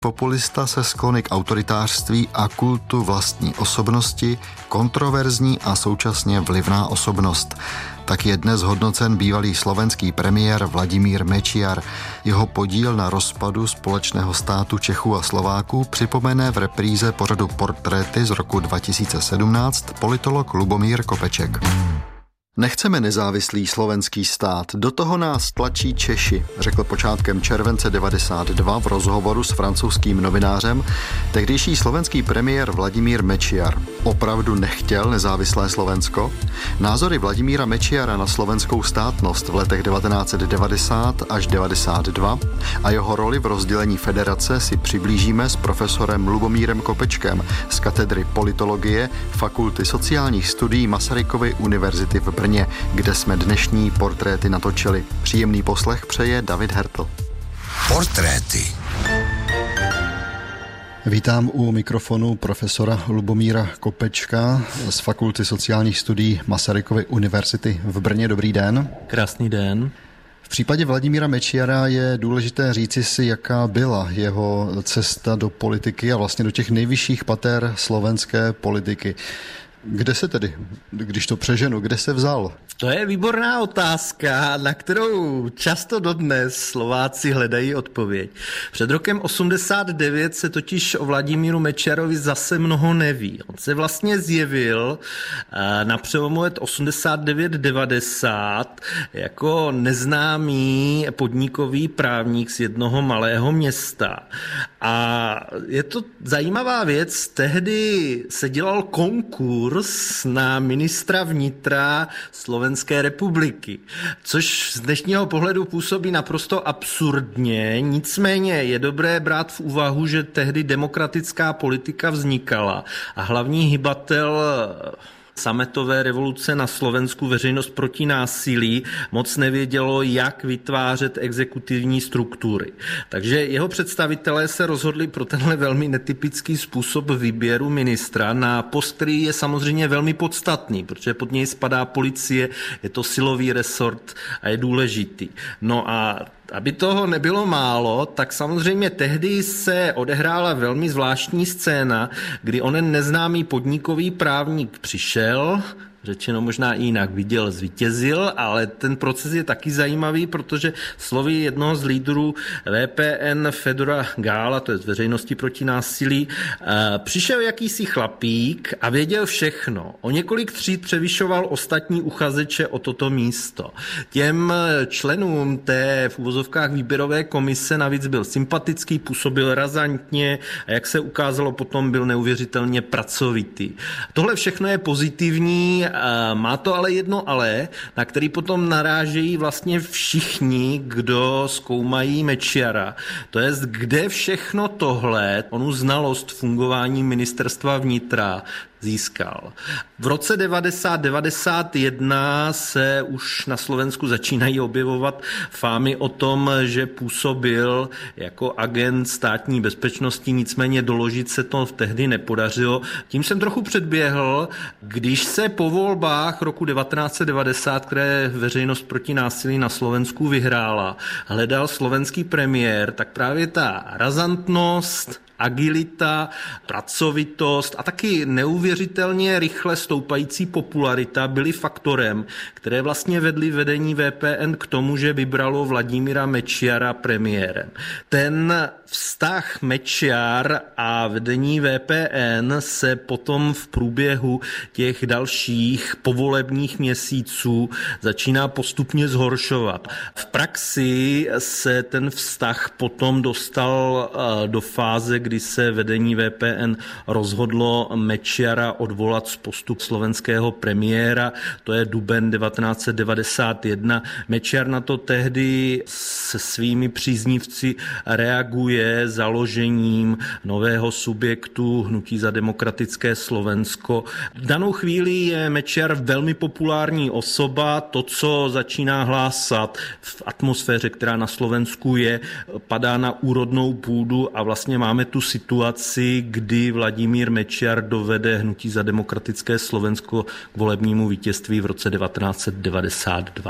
Populista se sklony k autoritářství a kultu vlastní osobnosti, kontroverzní a současně vlivná osobnost. Tak je dnes hodnocen bývalý slovenský premiér Vladimír Mečiar. Jeho podíl na rozpadu společného státu Čechů a Slováků připomene v repríze pořadu Portréty z roku 2017 politolog Lubomír Kopeček. Nechceme nezávislý slovenský stát, do toho nás tlačí Češi, řekl počátkem července 1992 v rozhovoru s francouzským novinářem tehdejší slovenský premiér Vladimír Mečiar. Opravdu nechtěl nezávislé Slovensko? Názory Vladimíra Mečiara na slovenskou státnost v letech 1990 až 1992 a jeho roli v rozdělení federace si přiblížíme s profesorem Lubomírem Kopečkem z katedry politologie Fakulty sociálních studií Masarykovy univerzity v Brně, kde jsme dnešní Portréty natočili. Příjemný poslech přeje David Hertl. Portréty. Vítám u mikrofonu profesora Lubomíra Kopečka z Fakulty sociálních studií Masarykovy univerzity v Brně. Dobrý den. Krásný den. V případě Vladimíra Mečiara je důležité říci si, jaká byla jeho cesta do politiky a vlastně do těch nejvyšších pater slovenské politiky. Kde se tedy, když to přeženu, kde se vzal? To je výborná otázka, na kterou často dodnes Slováci hledají odpověď. Před rokem 89 se totiž o Vladimíru Mečiarovi zase mnoho neví. On se vlastně zjevil na přelomu let 89-90 jako neznámý podnikový právník z jednoho malého města. A je to zajímavá věc, tehdy se dělal konkurs na ministra vnitra Slovenské republiky, což z dnešního pohledu působí naprosto absurdně, nicméně je dobré brát v úvahu, že tehdy demokratická politika vznikala a hlavní hybatel sametové revoluce na Slovensku, Veřejnost proti násilí, moc nevědělo, jak vytvářet exekutivní struktury. Takže jeho představitelé se rozhodli pro tenhle velmi netypický způsob výběru ministra na post, který je samozřejmě velmi podstatný, protože pod něj spadá policie, je to silový resort a je důležitý. No a aby toho nebylo málo, tak samozřejmě tehdy se odehrála velmi zvláštní scéna, kdy onen neznámý podnikový právník přišel, řečeno možná i jinak, viděl, zvítězil, ale ten proces je taky zajímavý, protože slovy jednoho z lídrů VPN Fedora Gála, to je z Veřejnosti proti násilí, přišel jakýsi chlapík a věděl všechno. O několik tříd převyšoval ostatní uchazeče o toto místo. Těm členům té v uvozovkách výběrové komise navíc byl sympatický, působil razantně a jak se ukázalo potom, byl neuvěřitelně pracovitý. Tohle všechno je pozitivní. Má to ale jedno ale, na který potom narážejí vlastně všichni, kdo zkoumají Mečiara. To je, kde všechno tohle, onu znalost fungování ministerstva vnitra získal. V roce 90-91 se už na Slovensku začínají objevovat fámy o tom, že působil jako agent státní bezpečnosti, nicméně doložit se to tehdy nepodařilo. Tím jsem trochu předběhl, když se po volbách roku 1990, které Veřejnost proti násilí na Slovensku vyhrála, hledal slovenský premiér, tak právě ta razantnost, agilita, pracovitost a taky neuvěřitelně rychle stoupající popularita byly faktorem, které vlastně vedly vedení VPN k tomu, že vybralo Vladimíra Mečiara premiérem. Ten vztah Mečiar a vedení VPN se potom v průběhu těch dalších povolebních měsíců začíná postupně zhoršovat. V praxi se ten vztah potom dostal do fáze, kdy se vedení VPN rozhodlo Mečiara odvolat z postu slovenského premiéra, to je duben 1991. Mečiar na to tehdy se svými příznivci reaguje založením nového subjektu Hnutí za demokratické Slovensko. V danou chvíli je Mečiar velmi populární osoba, to, co začíná hlásat v atmosféře, která na Slovensku je, padá na úrodnou půdu a vlastně máme tu situaci, kdy Vladimír Mečiar dovede Hnutí za demokratické Slovensko k volebnímu vítězství v roce 1992.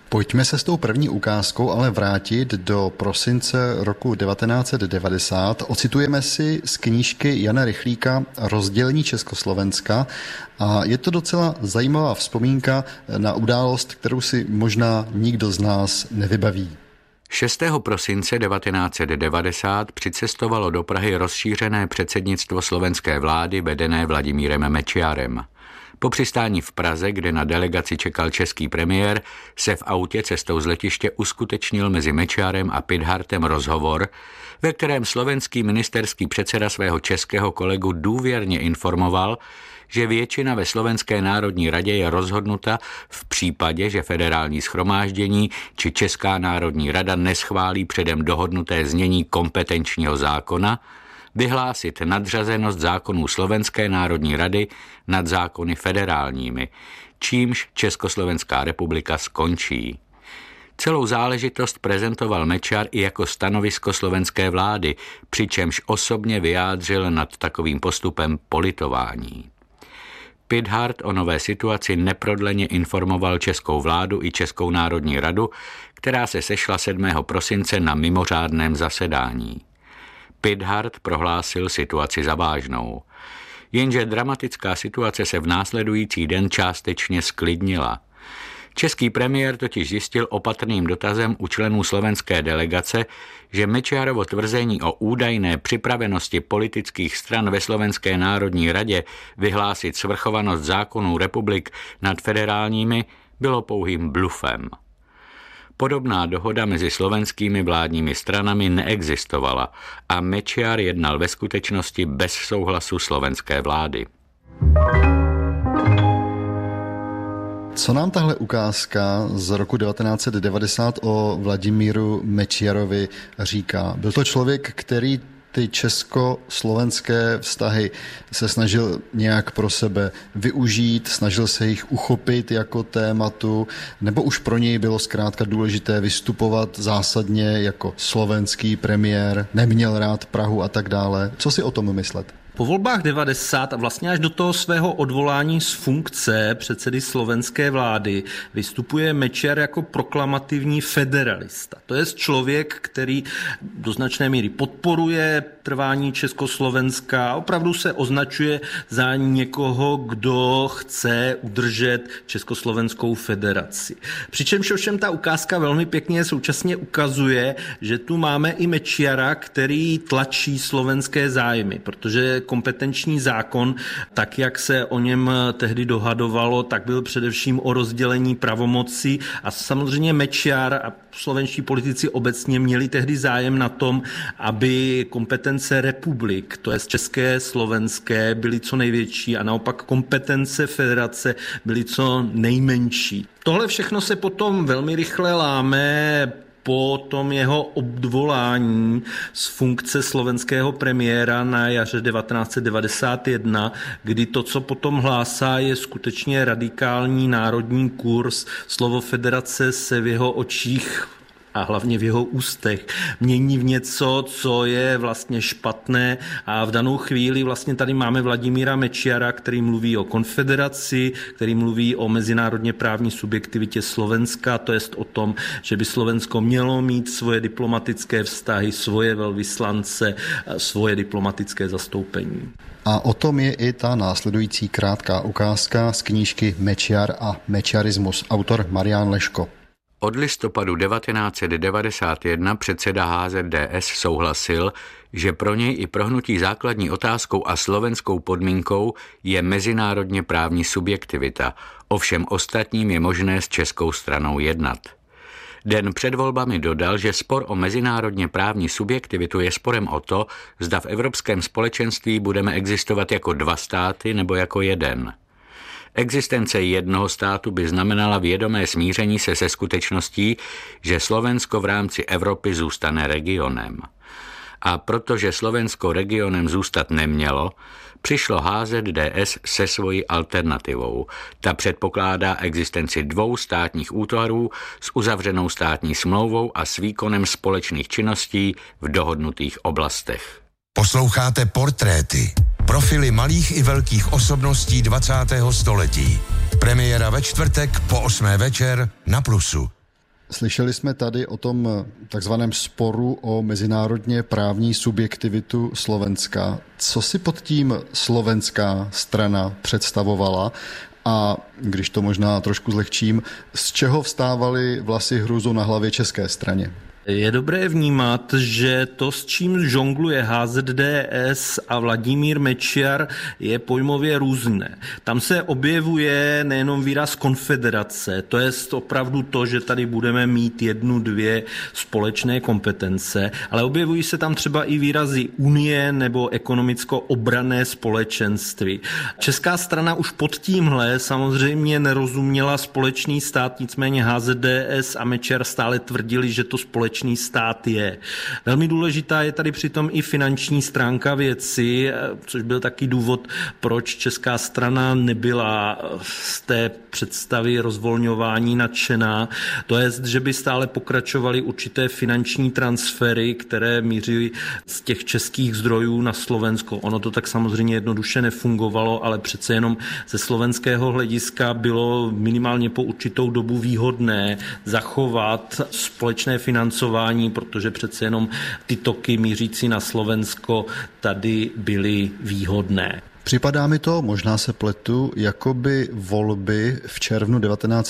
Pojďme se s tou první ukázkou ale vrátit do prosince roku 1990. Ocitujeme si z knížky Jana Rychlíka Rozdělení Československa a je to docela zajímavá vzpomínka na událost, kterou si možná nikdo z nás nevybaví. 6. prosince 1990 přicestovalo do Prahy rozšířené předsednictvo slovenské vlády vedené Vladimírem Mečiarem. Po přistání v Praze, kde na delegaci čekal český premiér, se v autě cestou z letiště uskutečnil mezi Mečiarem a Pithardtem rozhovor, ve kterém slovenský ministerský předseda svého českého kolegu důvěrně informoval, že většina ve Slovenské národní radě je rozhodnuta v případě, že federální shromáždění či Česká národní rada neschválí předem dohodnuté znění kompetenčního zákona, vyhlásit nadřazenost zákonů Slovenské národní rady nad zákony federálními, čímž Československá republika skončí. Celou záležitost prezentoval Mečiar i jako stanovisko slovenské vlády, přičemž osobně vyjádřil nad takovým postupem politování. Pitthard o nové situaci neprodleně informoval českou vládu i Českou národní radu, která se sešla 7. prosince na mimořádném zasedání. Pithard prohlásil situaci za vážnou. Jenže dramatická situace se v následující den částečně sklidnila. Český premiér totiž zjistil opatrným dotazem u členů slovenské delegace, že Mečiarovo tvrzení o údajné připravenosti politických stran ve Slovenské národní radě vyhlásit svrchovanost zákonů republik nad federálními bylo pouhým blufem. Podobná dohoda mezi slovenskými vládními stranami neexistovala a Mečiar jednal ve skutečnosti bez souhlasu slovenské vlády. Co nám tahle ukázka z roku 1990 o Vladimíru Mečiarovi říká? Byl to člověk, který ty česko-slovenské vztahy se snažil nějak pro sebe využít, snažil se jich uchopit jako tématu, nebo už pro něj bylo zkrátka důležité vystupovat zásadně jako slovenský premiér, neměl rád Prahu a tak dále. Co si o tom myslet? Po volbách 90 a vlastně až do toho svého odvolání z funkce předsedy slovenské vlády vystupuje Mečiar jako proklamativní federalista. To je člověk, který do značné míry podporuje trvání Československa a opravdu se označuje za někoho, kdo chce udržet Československou federaci. Přičemž ovšem ta ukázka velmi pěkně současně ukazuje, že tu máme i Mečiara, který tlačí slovenské zájmy, protože kompetenční zákon, tak jak se o něm tehdy dohadovalo, tak byl především o rozdělení pravomocí a samozřejmě Mečiar a slovenští politici obecně měli tehdy zájem na tom, aby kompetence republik, to je české, slovenské, byly co největší a naopak kompetence federace byly co nejmenší. Tohle všechno se potom velmi rychle láme po tom jeho odvolání z funkce slovenského premiéra na jaře 1991, kdy to, co potom hlásá, je skutečně radikální národní kurz. Slovo federace se v jeho očích a hlavně v jeho ústech mění v něco, co je vlastně špatné a v danou chvíli vlastně tady máme Vladimíra Mečiara, který mluví o konfederaci, který mluví o mezinárodně právní subjektivitě Slovenska, to jest o tom, že by Slovensko mělo mít svoje diplomatické vztahy, svoje velvyslance, svoje diplomatické zastoupení. A o tom je i ta následující krátká ukázka z knížky Mečiar a mečiarismus, autor Marián Leško. Od listopadu 1991 předseda HZDS souhlasil, že pro něj i pro hnutí základní otázkou a slovenskou podmínkou je mezinárodně právní subjektivita, ovšem ostatním je možné s českou stranou jednat. Den před volbami dodal, že spor o mezinárodně právní subjektivitu je sporem o to, zda v Evropském společenství budeme existovat jako dva státy nebo jako jeden. Existence jednoho státu by znamenala vědomé smíření se skutečností, že Slovensko v rámci Evropy zůstane regionem. A protože Slovensko regionem zůstat nemělo, přišlo HZDS se svojí alternativou. Ta předpokládá existenci dvou státních útvarů s uzavřenou státní smlouvou a s výkonem společných činností v dohodnutých oblastech. Posloucháte Portréty. Profily malých i velkých osobností 20. století. Premiéra ve čtvrtek po 8. večer na Plusu. Slyšeli jsme tady o tom takzvaném sporu o mezinárodně právní subjektivitu Slovenska. Co si pod tím slovenská strana představovala? A když to možná trošku zlehčím, z čeho vstávaly vlasy hruzu na hlavě české straně? Je dobré vnímat, že to, s čím žongluje HZDS a Vladimír Mečiar, je pojmově různé. Tam se objevuje nejenom výraz konfederace, to je opravdu to, že tady budeme mít 1-2 společné kompetence, ale objevují se tam třeba i výrazy unie nebo ekonomicko-obranné společenství. Česká strana už pod tímhle samozřejmě nerozuměla společný stát, nicméně HZDS a Mečiar stále tvrdili, že to společný stát je. Velmi důležitá je tady přitom i finanční stránka věci, což byl taky důvod, proč česká strana nebyla z té představy rozvolňování nadšená. To je, že by stále pokračovaly určité finanční transfery, které míří z těch českých zdrojů na Slovensko. Ono to tak samozřejmě jednoduše nefungovalo, ale přece jenom ze slovenského hlediska bylo minimálně po určitou dobu výhodné zachovat společné financování, protože přece jenom ty toky mířící na Slovensko tady byly výhodné. Připadá mi to, možná se pletu, jako by volby v červnu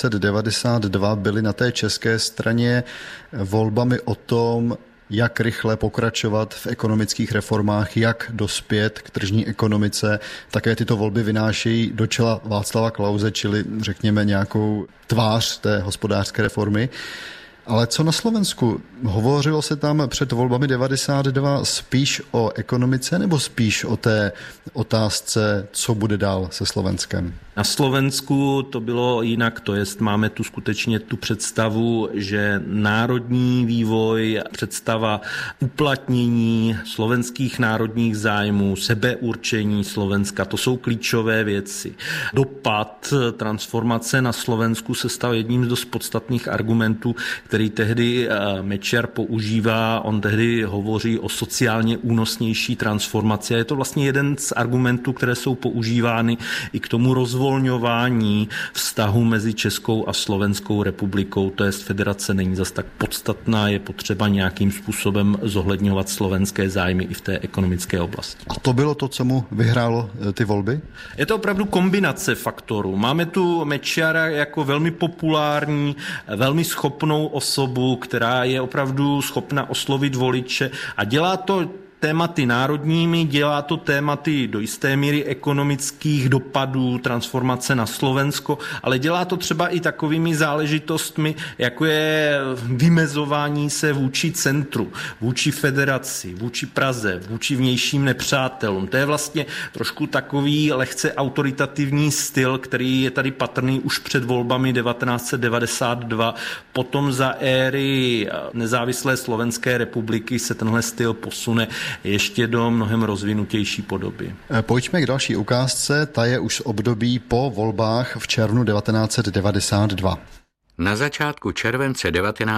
1992 byly na té české straně volbami o tom, jak rychle pokračovat v ekonomických reformách, jak dospět k tržní ekonomice. Také tyto volby vynášejí do čela Václava Klause, čili řekněme nějakou tvář té hospodářské reformy. Ale co na Slovensku? Hovořilo se tam před volbami 92 spíš o ekonomice nebo spíš o té otázce, co bude dál se Slovenskem? Na Slovensku to bylo jinak, to jest máme tu skutečně tu představu, že národní vývoj, představa uplatnění slovenských národních zájmů, sebeurčení Slovenska, to jsou klíčové věci. Dopad transformace na Slovensku se stal jedním z dost podstatných argumentů, který tehdy Mečiar používá. On tehdy hovoří o sociálně únosnější transformaci a je to vlastně jeden z argumentů, které jsou používány i k tomu rozvolňování vztahu mezi Českou a Slovenskou republikou. To jest federace není zas tak podstatná, je potřeba nějakým způsobem zohledňovat slovenské zájmy i v té ekonomické oblasti. A to bylo to, co mu vyhrálo ty volby? Je to opravdu kombinace faktorů. Máme tu Mečiara jako velmi populární, velmi schopnou osobu, která je opravdu schopna oslovit voliče a dělá to tématy národními, dělá to tématy do jisté míry ekonomických dopadů transformace na Slovensko, ale dělá to třeba i takovými záležitostmi, jako je vymezování se vůči centru, vůči federaci, vůči Praze, vůči vnějším nepřátelům. To je vlastně trošku takový lehce autoritativní styl, který je tady patrný už před volbami 1992. Potom za éry nezávislé Slovenské republiky se tenhle styl posune ještě do mnohem rozvinutější podoby. Pojďme k další ukázce, ta je už z období po volbách v červnu 1992. Na začátku července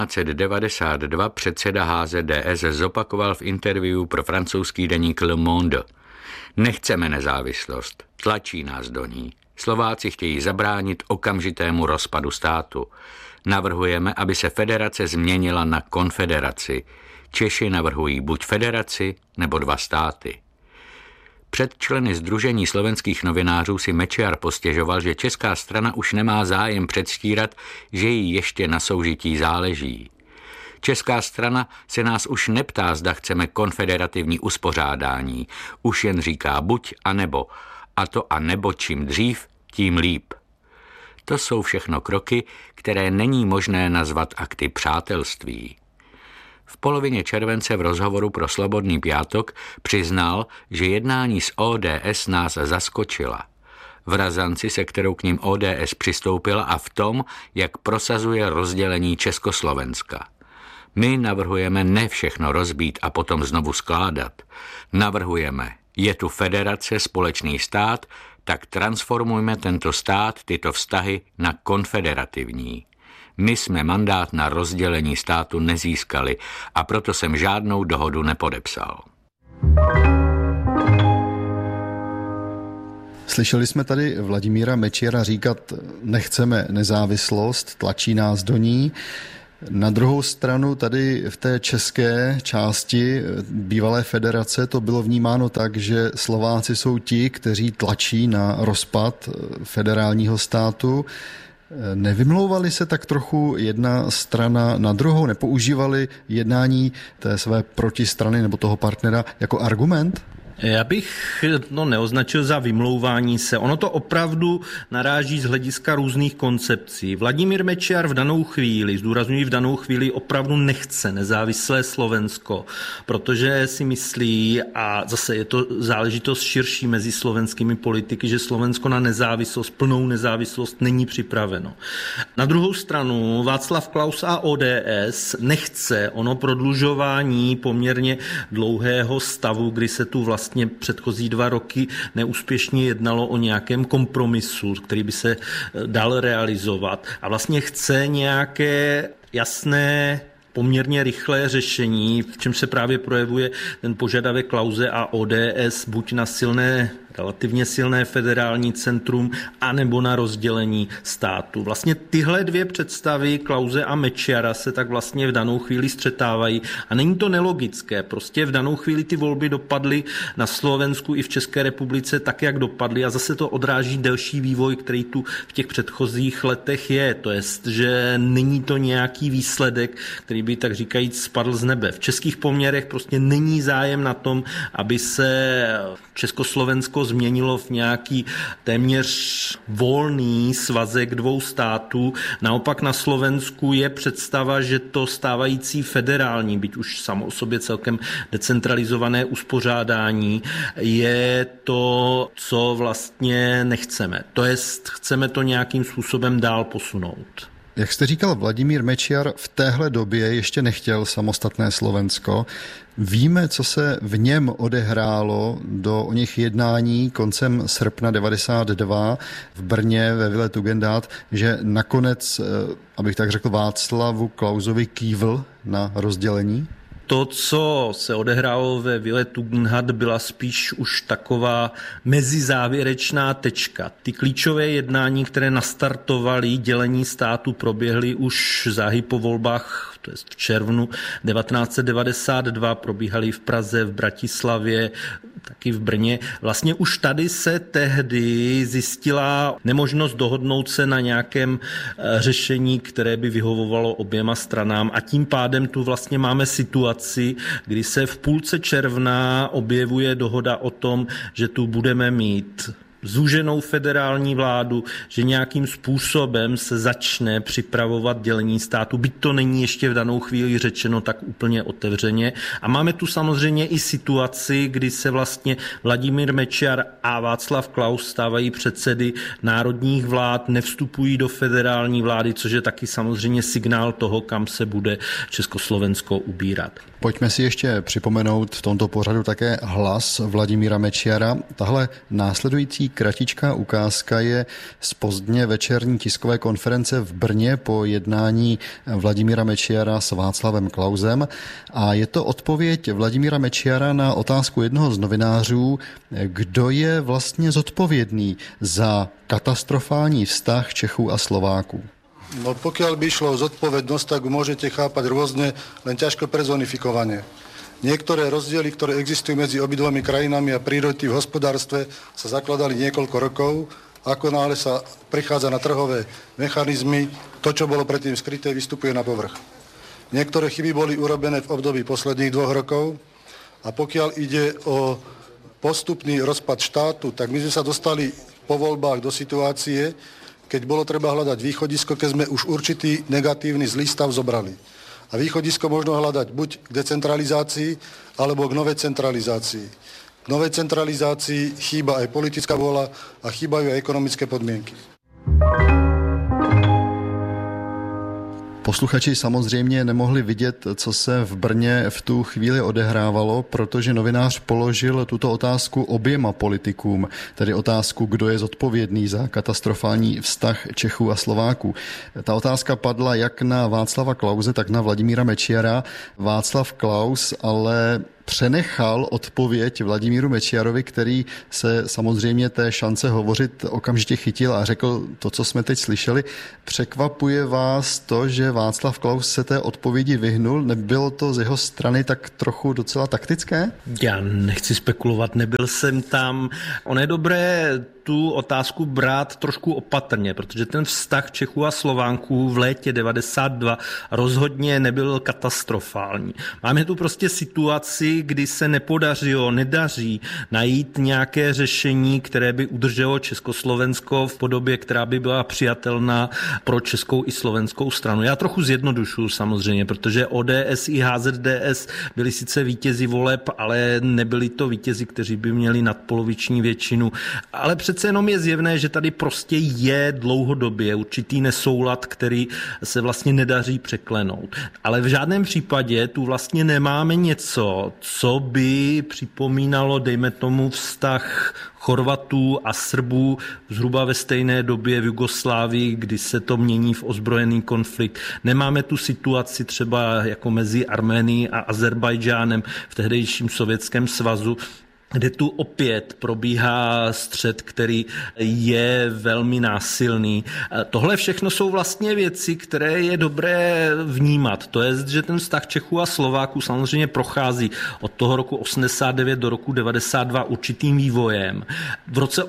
1992 předseda HZDS zopakoval v interview pro francouzský deník Le Monde. Nechceme nezávislost, tlačí nás do ní. Slováci chtějí zabránit okamžitému rozpadu státu. Navrhujeme, aby se federace změnila na konfederaci. Češi navrhují buď federaci, nebo 2 státy. Před členy Sdružení slovenských novinářů si Mečiar postěžoval, že česká strana už nemá zájem předstírat, že jí ještě na soužití záleží. Česká strana se nás už neptá, zda chceme konfederativní uspořádání. Už jen říká buď a nebo. A to a nebo čím dřív, tím líp. To jsou všechno kroky, které není možné nazvat akty přátelství. V polovině července v rozhovoru pro Slobodný pátek přiznal, že jednání s ODS nás zaskočila. V razanci, se kterou k ním ODS přistoupila a v tom, jak prosazuje rozdělení Československa. My navrhujeme ne všechno rozbít a potom znovu skládat. Navrhujeme, je tu federace, společný stát, tak transformujme tento stát, tyto vztahy na konfederativní. My jsme mandát na rozdělení státu nezískali a proto jsem žádnou dohodu nepodepsal. Slyšeli jsme tady Vladimíra Mečiara říkat, nechceme nezávislost, tlačí nás do ní. Na druhou stranu tady v té české části bývalé federace to bylo vnímáno tak, že Slováci jsou ti, kteří tlačí na rozpad federálního státu. Nevymlouvali se tak trochu jedna strana na druhou? Nepoužívali jednání té své protistrany nebo toho partnera jako argument? Já bych to neoznačil za vymlouvání se. Ono to opravdu naráží z hlediska různých koncepcí. Vladimír Mečiar v danou chvíli, zdůrazňuji v danou chvíli, opravdu nechce nezávislé Slovensko, protože si myslí, a zase je to záležitost širší mezi slovenskými politiky, že Slovensko na nezávislost, plnou nezávislost není připraveno. Na druhou stranu Václav Klaus a ODS nechce ono prodlužování poměrně dlouhého stavu, kdy se tu vlastně předchozí 2 roky neúspěšně jednalo o nějakém kompromisu, který by se dal realizovat. A vlastně chce nějaké jasné, poměrně rychlé řešení, v čem se právě projevuje ten požadavek Klause a ODS buď na relativně silné federální centrum, anebo na rozdělení státu. Vlastně tyhle 2 představy Klause a Mečiara se tak vlastně v danou chvíli střetávají a není to nelogické. Prostě v danou chvíli ty volby dopadly na Slovensku i v České republice tak, jak dopadly a zase to odráží delší vývoj, který tu v těch předchozích letech je. To jest, že není to nějaký výsledek, který by tak říkajíc spadl z nebe. V českých poměrech prostě není zájem na tom, aby se Československo změnilo v nějaký téměř volný svazek 2 států. Naopak na Slovensku je představa, že to stávající federální, byť už samo o sobě celkem decentralizované uspořádání, je to, co vlastně nechceme. To jest, chceme to nějakým způsobem dál posunout. Jak jste říkal, Vladimír Mečiar v téhle době ještě nechtěl samostatné Slovensko. Víme, co se v něm odehrálo do oněch jednání koncem srpna 92 v Brně ve Vile Tugendhat, že nakonec, abych tak řekl, Václavu Klausovi kývl na rozdělení? To, co se odehrálo ve Vile Tugendhat, byla spíš už taková mezizávěrečná tečka. Ty klíčové jednání, které nastartovaly dělení státu, proběhly už záhy po volbách, to je v červnu 1992, probíhaly v Praze, v Bratislavě, taky v Brně. Vlastně už tady se tehdy zjistila nemožnost dohodnout se na nějakém řešení, které by vyhovovalo oběma stranám a tím pádem tu vlastně máme situaci, kdy se v půlce června objevuje dohoda o tom, že tu budeme mít zúženou federální vládu, že nějakým způsobem se začne připravovat dělení státu, byť to není ještě v danou chvíli řečeno tak úplně otevřeně. A máme tu samozřejmě i situaci, kdy se vlastně Vladimír Mečiar a Václav Klaus stávají předsedy národních vlád, nevstupují do federální vlády, což je taky samozřejmě signál toho, kam se bude Československo ubírat. Pojďme si ještě připomenout v tomto pořadu také hlas Vladimíra Mečiara. Tahle následující kratičká ukázka je z pozdně večerní tiskové konference v Brně po jednání Vladimíra Mečiara s Václavem Klausem a je to odpověď Vladimíra Mečiara na otázku jednoho z novinářů, kdo je vlastně zodpovědný za katastrofální vztah Čechů a Slováků. No pokiaľ by išlo o zodpovednosť, tak môžete chápať rôzne, len ťažko personifikovane. Niektoré rozdiely, ktoré existujú medzi obidvomi krajinami a priority v hospodárstve sa zakladali niekoľko rokov. Ako náhle sa prichádza na trhové mechanizmy, to, čo bolo predtým skryté, vystupuje na povrch. Niektoré chyby boli urobené v období posledných 2 rokov a pokiaľ ide o postupný rozpad štátu, tak my sme sa dostali po voľbách do situácie, keď bolo treba hľadať východisko, keď sme už určitý negatívny zlý stav zobrali. A východisko možno hľadať buď k decentralizácii, alebo k novej centralizácii. K novej centralizácii chýba aj politická vôľa a chýbajú aj ekonomické podmienky. Posluchači samozřejmě nemohli vidět, co se v Brně v tu chvíli odehrávalo, protože novinář položil tuto otázku oběma politikům, tedy otázku, kdo je zodpovědný za katastrofální vztah Čechů a Slováků. Ta otázka padla jak na Václava Klause, tak na Vladimíra Mečiara. Václav Klaus ale přenechal odpověď Vladimíru Mečiarovi, který se samozřejmě té šance hovořit okamžitě chytil a řekl to, co jsme teď slyšeli. Překvapuje vás to, že Václav Klaus se té odpovědi vyhnul? Nebylo to z jeho strany tak trochu docela taktické? Já nechci spekulovat, nebyl jsem tam. Ono je dobré tu otázku brát trošku opatrně, protože ten vztah Čechů a Slováků v létě 92 rozhodně nebyl katastrofální. Máme tu prostě situaci, kdy se nedaří najít nějaké řešení, které by udrželo Československo v podobě, která by byla přijatelná pro českou i slovenskou stranu. Já trochu zjednodušuju samozřejmě, protože ODS i HZDS byli sice vítězi voleb, ale nebyli to vítězi, kteří by měli nadpoloviční většinu. Ale přece jenom je zjevné, že tady prostě je dlouhodobě určitý nesoulad, který se vlastně nedaří překlenout. Ale v žádném případě tu vlastně nemáme něco, co by připomínalo, dejme tomu, vztah Chorvatů a Srbů zhruba ve stejné době v Jugoslávii, kdy se to mění v ozbrojený konflikt. Nemáme tu situaci třeba jako mezi Arménií a Azerbajdžánem v tehdejším Sovětském svazu, kde tu opět probíhá střet, který je velmi násilný. Tohle všechno jsou vlastně věci, které je dobré vnímat. To je, že ten vztah Čechů a Slováků samozřejmě prochází od toho roku 89 do roku 92 určitým vývojem. V roce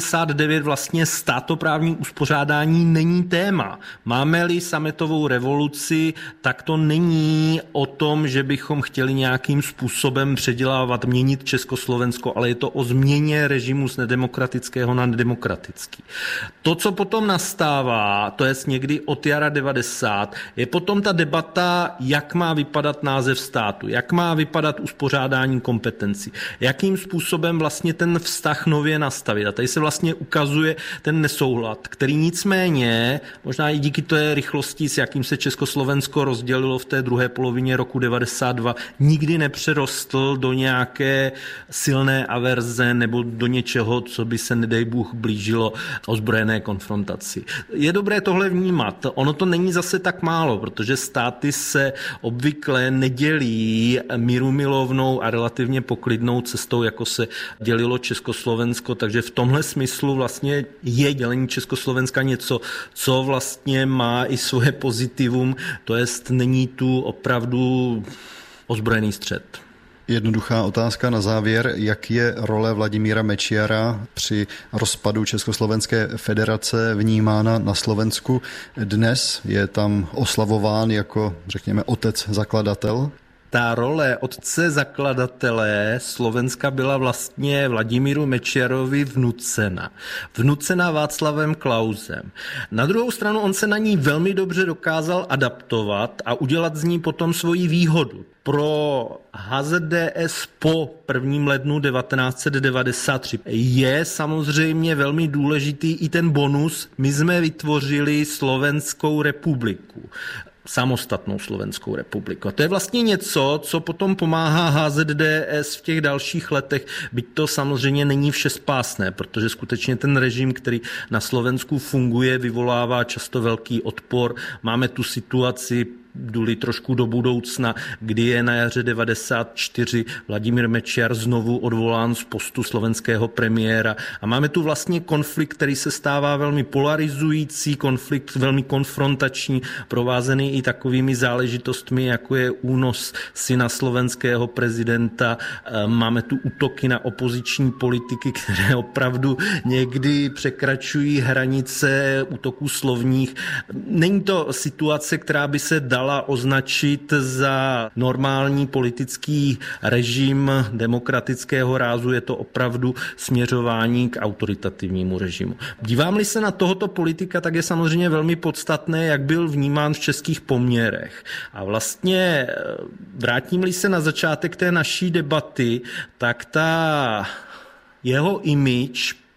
89 vlastně státoprávní uspořádání není téma. Máme-li sametovou revoluci, tak to není o tom, že bychom chtěli nějakým způsobem předělávat, měnit Československo, ale je to o změně režimu z nedemokratického na nedemokratický. To, co potom nastává, to je někdy od jara 90, je potom ta debata, jak má vypadat název státu, jak má vypadat uspořádání kompetencí, jakým způsobem vlastně ten vztah nově nastavit. A tady se vlastně ukazuje ten nesoulad, který nicméně, možná i díky té rychlosti, s jakým se Československo rozdělilo v té druhé polovině roku 92, nikdy nepřerostl do nějaké silné averze nebo do něčeho, co by se, nedej Bůh, blížilo ozbrojené konfrontaci. Je dobré tohle vnímat. Ono to není zase tak málo, protože státy se obvykle nedělí mírumilovnou a relativně poklidnou cestou, jako se dělilo Československo, takže v tomhle smyslu vlastně je dělení Československa něco, co vlastně má i svoje pozitivum, to jest není tu opravdu ozbrojený střet. Jednoduchá otázka na závěr. Jak je role Vladimíra Mečiara při rozpadu Československé federace vnímána na Slovensku dnes? Je tam oslavován jako, řekněme, otec zakladatel? Ta role otce zakladatele Slovenska byla vlastně Vladimíru Mečiarovi vnucena Václavem Klausem. Na druhou stranu on se na ní velmi dobře dokázal adaptovat a udělat z ní potom svoji výhodu. Pro HZDS po 1. lednu 1993 je samozřejmě velmi důležitý i ten bonus. My jsme vytvořili Slovenskou republiku. Samostatnou Slovenskou republiku. A to je vlastně něco, co potom pomáhá HZDS v těch dalších letech, byť to samozřejmě není všespásné, protože skutečně ten režim, který na Slovensku funguje, vyvolává často velký odpor. Máme tu situaci, jdu-li trošku do budoucna, kdy je na jaře 94 Vladimír Mečiar znovu odvolán z postu slovenského premiéra. A máme tu vlastně konflikt, který se stává velmi polarizující, konflikt velmi konfrontační, provázený i takovými záležitostmi, jako je únos syna slovenského prezidenta. Máme tu útoky na opoziční politiky, které opravdu někdy překračují hranice útoků slovních. Není to situace, která by se dala označit za normální politický režim demokratického rázu, je to opravdu směřování k autoritativnímu režimu. Dívám-li se na tohoto politika, tak je samozřejmě velmi podstatné, jak byl vnímán v českých poměrech. A vlastně vrátím-li se na začátek té naší debaty, tak ta jeho image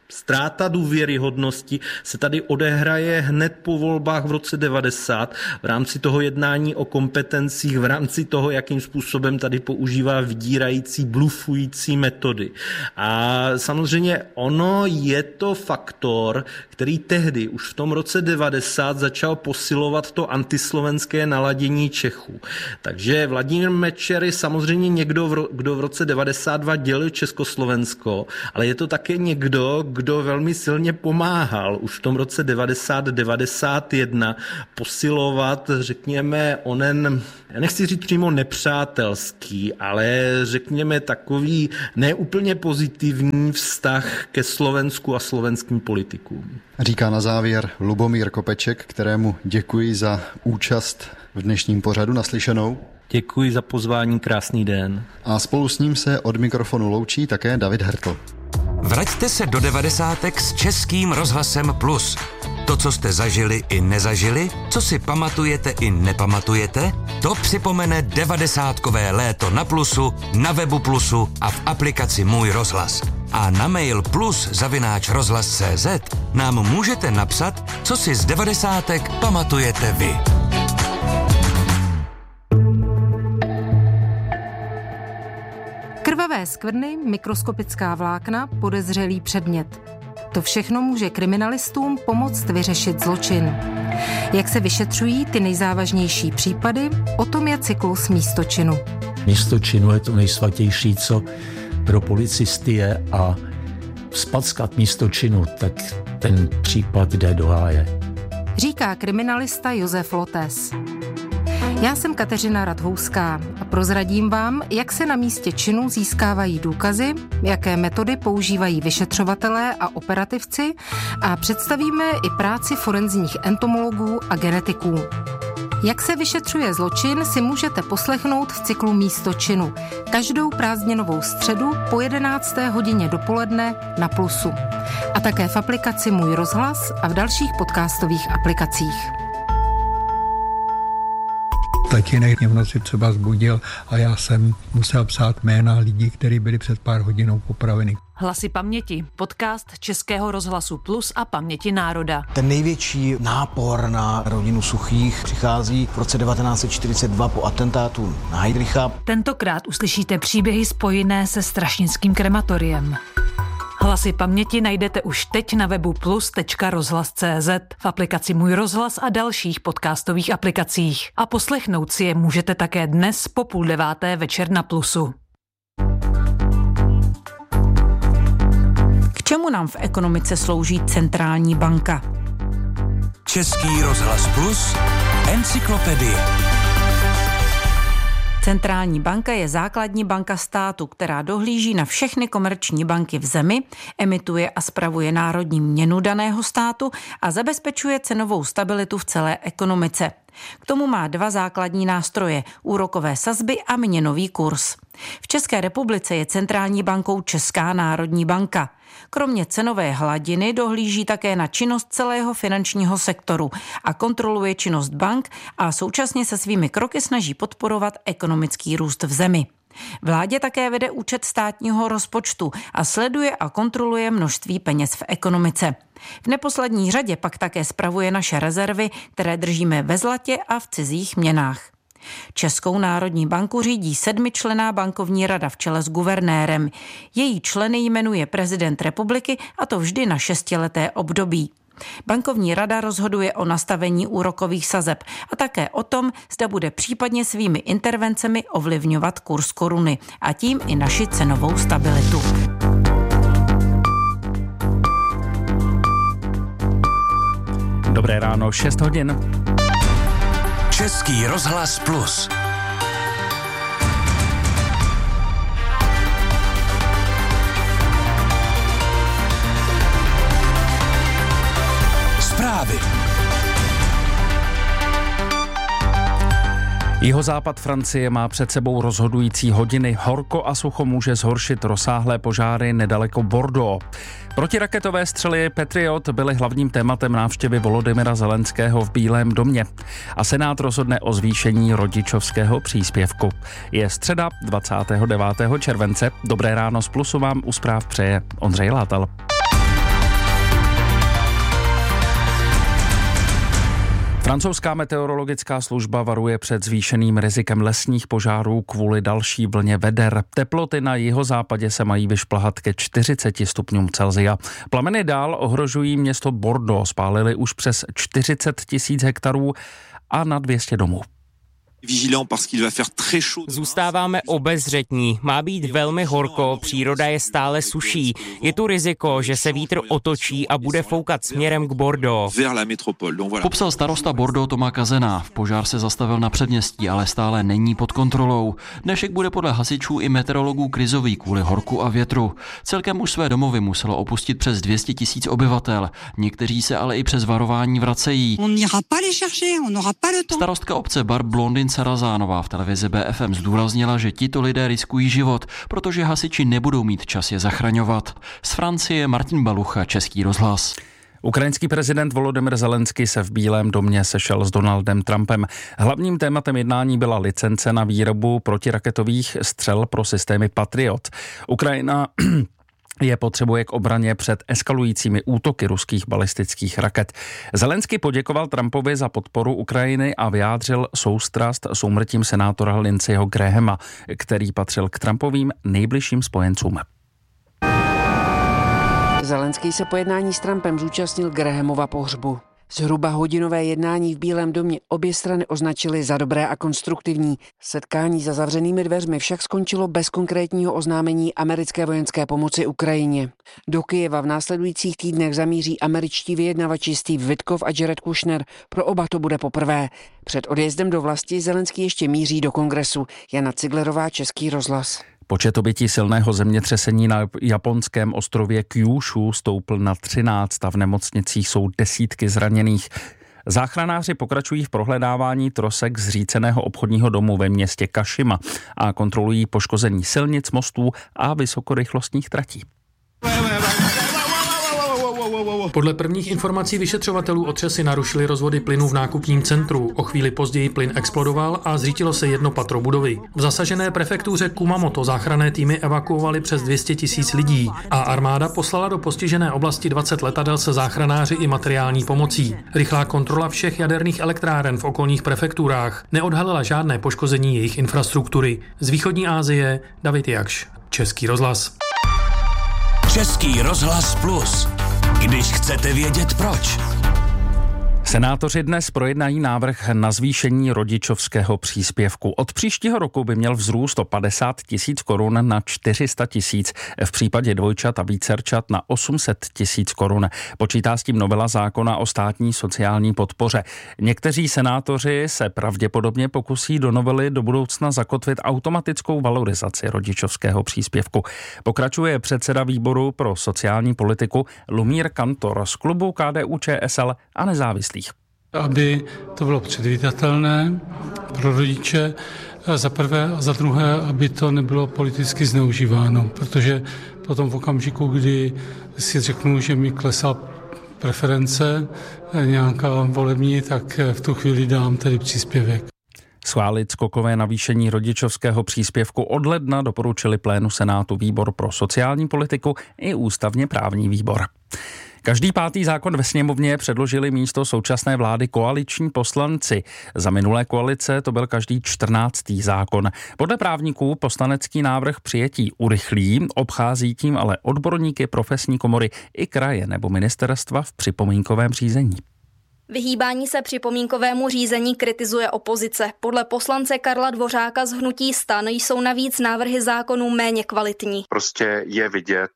Ztráta důvěryhodnosti se tady odehraje hned po volbách v roce 90 v rámci toho jednání o kompetencích, v rámci toho, jakým způsobem tady používá vydírající, blufující metody. A samozřejmě ono je to faktor, který tehdy už v tom roce 90 začal posilovat to antislovenské naladění Čechů. Takže Vladimír Mečiar je samozřejmě někdo, kdo v roce 92 dělil Československo, ale je to také někdo, kdo velmi silně pomáhal už v tom roce 90-91 posilovat, řekněme, onen, já nechci říct přímo nepřátelský, ale řekněme takový neúplně pozitivní vztah ke Slovensku a slovenským politikům. Říká na závěr Lubomír Kopeček, kterému děkuji za účast v dnešním pořadu. Naslyšenou. Děkuji za pozvání, krásný den. A spolu s ním se od mikrofonu loučí také David Hertl. Vraťte se do 90. s Českým rozhlasem Plus. To, co jste zažili i nezažili, co si pamatujete i nepamatujete, to připomene 90kové léto na Plusu, na webu Plusu a v aplikaci Můj rozhlas. A na mail plus@rozhlas.cz nám můžete napsat, co si z 90. pamatujete vy. Krvavé skvrny, mikroskopická vlákna, podezřelý předmět. To všechno může kriminalistům pomoct vyřešit zločin. Jak se vyšetřují ty nejzávažnější případy, o tom je cyklus Místo činu. Místo činu je to nejsvatější, co pro policisty je, a spackat místo činu, tak ten případ jde do háje. Říká kriminalista Josef Lotes. Já jsem Kateřina Radhouská a prozradím vám, jak se na místě činu získávají důkazy, jaké metody používají vyšetřovatelé a operativci a představíme i práci forenzních entomologů a genetiků. Jak se vyšetřuje zločin, si můžete poslechnout v cyklu Místo činu každou prázdninovou středu po 11. hodině dopoledne na Plusu. A také v aplikaci Můj rozhlas a v dalších podcastových aplikacích. Tatínek mě v noci třeba zbudil a já jsem musel psát jména lidí, kteří byli před pár hodinou popraveni. Hlasy paměti, podcast Českého rozhlasu Plus a Paměti národa. Ten největší nápor na rodinu Suchých přichází v roce 1942 po atentátu na Heydricha. Tentokrát uslyšíte příběhy spojené se strašnickým krematoriem. Hlasy paměti najdete už teď na webu plus.rozhlas.cz, v aplikaci Můj rozhlas a dalších podcastových aplikacích. A poslechnout si je můžete také dnes po 8:30 večer na Plusu. K čemu nám v ekonomice slouží centrální banka? Český rozhlas Plus, encyklopedie. Centrální banka je základní banka státu, která dohlíží na všechny komerční banky v zemi, emituje a spravuje národní měnu daného státu a zabezpečuje cenovou stabilitu v celé ekonomice. K tomu má 2 základní nástroje, úrokové sazby a měnový kurz. V České republice je centrální bankou Česká národní banka. Kromě cenové hladiny dohlíží také na činnost celého finančního sektoru a kontroluje činnost bank a současně se svými kroky snaží podporovat ekonomický růst v zemi. Vládě také vede účet státního rozpočtu a sleduje a kontroluje množství peněz v ekonomice. V neposlední řadě pak také spravuje naše rezervy, které držíme ve zlatě a v cizích měnách. Českou národní banku řídí 7členná bankovní rada v čele s guvernérem. Její členy jmenuje prezident republiky, a to vždy na 6leté období. Bankovní rada rozhoduje o nastavení úrokových sazeb a také o tom, zda bude případně svými intervencemi ovlivňovat kurz koruny a tím i naši cenovou stabilitu. Dobré ráno, 6 hodin. Český rozhlas Plus. Zprávy. Jihozápad Francie má před sebou rozhodující hodiny. Horko a sucho může zhoršit rozsáhlé požáry nedaleko Bordeaux. Protiraketové střely Patriot byly hlavním tématem návštěvy Volodymyra Zelenského v Bílém domě. A Senát rozhodne o zvýšení rodičovského příspěvku. Je středa 29. července. Dobré ráno z Plusu vám u zpráv přeje Ondřej Látal. Francouzská meteorologická služba varuje před zvýšeným rizikem lesních požárů kvůli další vlně veder. Teploty na jihozápadě se mají vyšplhat ke 40 stupňům Celsia. Plameny dál ohrožují město Bordeaux, spálily už přes 40 000 hektarů a na 200 domů. Zůstáváme obezřetní, má být velmi horko, příroda je stále suší. Je tu riziko, že se vítr otočí a bude foukat směrem k Bordeaux. Popsal starosta Bordeaux Thomas Kazena. Požár se zastavil na předměstí, ale stále není pod kontrolou. Dnešek bude podle hasičů i meteorologů krizový kvůli horku a větru. Celkem už své domovy muselo opustit přes 200 000 obyvatel. Někteří se ale i přes varování vracejí. Starostka obce Barbe Blondin Sarazánová v televizi BFM zdůraznila, že tito lidé riskují život, protože hasiči nebudou mít čas je zachraňovat. Z Francie Martin Balucha, Český rozhlas. Ukrajinský prezident Volodymyr Zelenský se v Bílém domě sešel s Donaldem Trumpem. Hlavním tématem jednání byla licence na výrobu protiraketových střel pro systémy Patriot. Ukrajina je potřebuje k obraně před eskalujícími útoky ruských balistických raket. Zelenský poděkoval Trumpovi za podporu Ukrajiny a vyjádřil soustrast s úmrtím senátora Lindseyho Grahama, který patřil k Trumpovým nejbližším spojencům. Zelenský se po jednání s Trumpem zúčastnil Grahamova pohřbu. Zhruba hodinové jednání v Bílém domě obě strany označily za dobré a konstruktivní. Setkání za zavřenými dveřmi však skončilo bez konkrétního oznámení americké vojenské pomoci Ukrajině. Do Kyjeva v následujících týdnech zamíří američtí vyjednavači Steve Witkoff a Jared Kushner. Pro oba to bude poprvé. Před odjezdem do vlasti Zelenský ještě míří do kongresu. Jana Ciglerová, Český rozhlas. Počet obětí silného zemětřesení na japonském ostrově Kyushu stoupl na 13 a v nemocnicích jsou desítky zraněných. Záchranáři pokračují v prohledávání trosek zříceného obchodního domu ve městě Kashima a kontrolují poškození silnic, mostů a vysokorychlostních tratí. Podle prvních informací vyšetřovatelů otřesy narušily rozvody plynu v nákupním centru. O chvíli později plyn explodoval a zřítilo se jedno patro budovy. V zasažené prefektuře Kumamoto záchranné týmy evakuovaly přes 200 000 lidí a armáda poslala do postižené oblasti 20 letadel se záchranáři i materiální pomocí. Rychlá kontrola všech jaderných elektráren v okolních prefekturách neodhalila žádné poškození jejich infrastruktury. Z východní Asie David Jakš, Český rozhlas. Český rozhlas Plus. Když chcete vědět proč. Senátoři dnes projednají návrh na zvýšení rodičovského příspěvku. Od příštího roku by měl vzrůst o 50 000 korun na 400 000, v případě dvojčat a vícerčat na 800 000 korun. Počítá s tím novela zákona o státní sociální podpoře. Někteří senátoři se pravděpodobně pokusí do novely do budoucna zakotvit automatickou valorizaci rodičovského příspěvku. Pokračuje předseda výboru pro sociální politiku Lumír Kantor z klubu KDU-ČSL a nezávislých. Aby to bylo předvídatelné pro rodiče, za prvé a za druhé, aby to nebylo politicky zneužíváno, protože potom v okamžiku, kdy si řeknu, že mi klesá preference nějaká volební, tak v tu chvíli dám tedy příspěvek. Schválit skokové navýšení rodičovského příspěvku od ledna doporučili plénu Senátu výbor pro sociální politiku i ústavně právní výbor. Každý pátý zákon ve sněmovně předložili místo současné vlády koaliční poslanci. Za minulé koalice to byl každý 14. zákon. Podle právníků poslanecký návrh přijetí urychlí, obchází tím ale odborníky, profesní komory i kraje nebo ministerstva v připomínkovém řízení. Vyhýbání se připomínkovému řízení kritizuje opozice. Podle poslance Karla Dvořáka z hnutí STAN jsou navíc návrhy zákonů méně kvalitní. Prostě je vidět,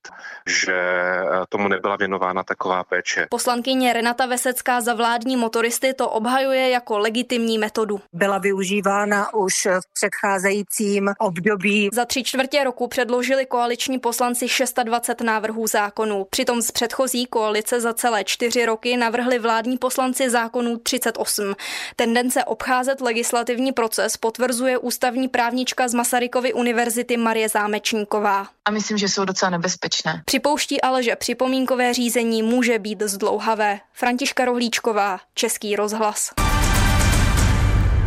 že tomu nebyla věnována taková péče. Poslankyně Renata Vesecká za vládní motoristy to obhajuje jako legitimní metodu. Byla využívána už v předcházejícím období. Za 3/4 roku předložili koaliční poslanci 26 návrhů zákonů. Přitom z předchozí koalice za celé 4 roky navrhli vládní poslanci zákonů 38. Tendence obcházet legislativní proces potvrzuje ústavní právnička z Masarykovy univerzity Marie Zámečníková. A myslím, že jsou docela nebezpečné. Připouští ale, že připomínkové řízení může být zdlouhavé. Františka Rohlíčková, Český rozhlas.